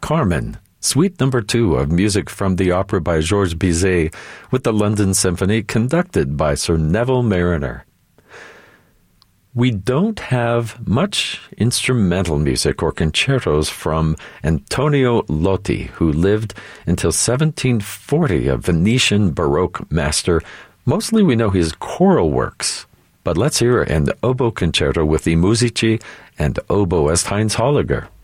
Carmen, Suite No. 2 of music from the opera by Georges Bizet with the London Symphony conducted by Sir Neville Marriner. We don't have much instrumental music or concertos from Antonio Lotti, who lived until 1740, a Venetian Baroque master. Mostly we know his choral works, but let's hear an oboe concerto with the Musici and oboist Heinz Holliger.